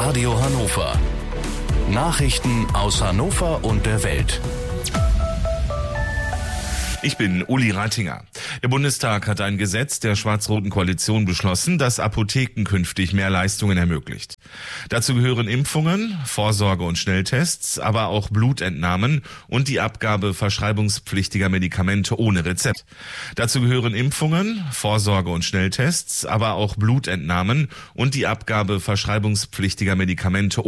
Radio Hannover. Nachrichten aus Hannover und der Welt. Ich bin Uli Reitinger. Der Bundestag hat ein Gesetz der schwarz-roten Koalition beschlossen, das Apotheken künftig mehr Leistungen ermöglicht. Dazu gehören Impfungen, Vorsorge- und Schnelltests, aber auch Blutentnahmen und die Abgabe verschreibungspflichtiger Medikamente ohne Rezept. Dazu gehören Impfungen, Vorsorge- und Schnelltests, aber auch Blutentnahmen und die Abgabe verschreibungspflichtiger Medikamente